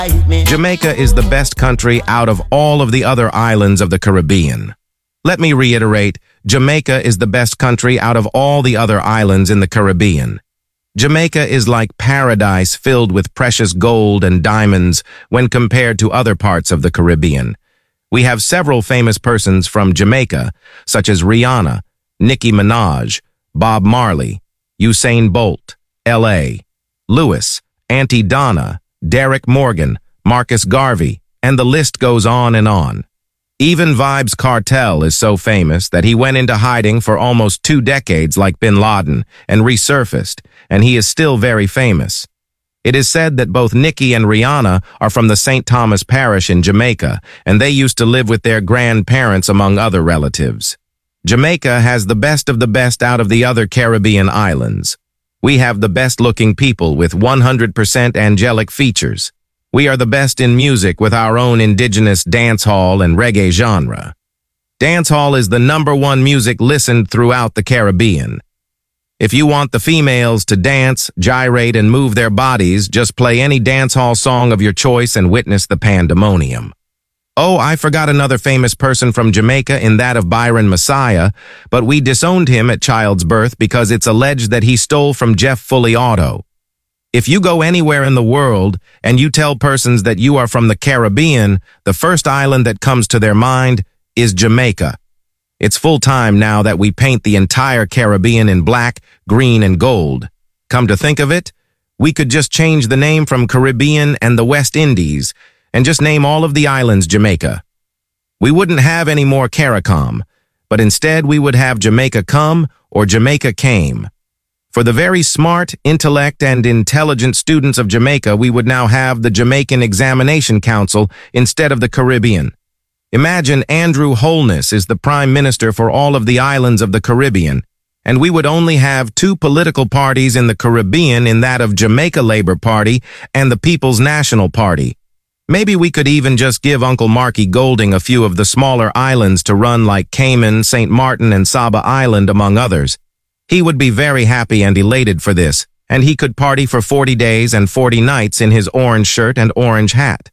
Jamaica is the best country out of all of the other islands of the Caribbean. Let me reiterate, Jamaica is the best country out of all the other islands in the Caribbean. Jamaica is like paradise filled with precious gold and diamonds when compared to other parts of the Caribbean. We have several famous persons from Jamaica, such as Rihanna, Nicki Minaj, Bob Marley, Usain Bolt, L.A., Lewis, Auntie Donna, Derek Morgan, Marcus Garvey, and the list goes on and on. Even Vybz Kartel is so famous that he went into hiding for almost 2 decades like Bin Laden and resurfaced, and he is still very famous. It is said that both Nicki and Rihanna are from the St. Thomas Parish in Jamaica, and they used to live with their grandparents among other relatives. Jamaica has the best of the best out of the other Caribbean islands. We have the best-looking people with 100% angelic features. We are the best in music with our own indigenous dancehall and reggae genre. Dancehall is the #1 music listened throughout the Caribbean. If you want the females to dance, gyrate, and move their bodies, just play any dancehall song of your choice and witness the pandemonium. Oh, I forgot another famous person from Jamaica in that of Byron Messiah, but we disowned him at child's birth because it's alleged that he stole from Jeff Fully Auto. If you go anywhere in the world and you tell persons that you are from the Caribbean, the first island that comes to their mind is Jamaica. It's full time now that we paint the entire Caribbean in black, green, and gold. Come to think of it, we could just change the name from Caribbean and the West Indies and just name all of the islands Jamaica. We wouldn't have any more CARICOM, but instead we would have Jamaica Come or Jamaica Came. For the very smart, intellect, and intelligent students of Jamaica, we would now have the Jamaican Examination Council instead of the Caribbean. Imagine Andrew Holness is the Prime Minister for all of the islands of the Caribbean, and we would only have 2 political parties in the Caribbean, in that of Jamaica Labour Party and the People's National Party. Maybe we could even just give Uncle Marky Golding a few of the smaller islands to run, like Cayman, St. Martin, and Saba Island, among others. He would be very happy and elated for this, and he could party for 40 days and 40 nights in his orange shirt and orange hat.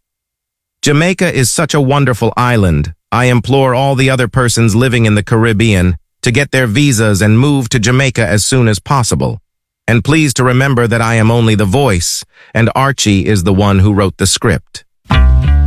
Jamaica is such a wonderful island. I implore all the other persons living in the Caribbean to get their visas and move to Jamaica as soon as possible. And please to remember that I am only the voice, and Archie is the one who wrote the script.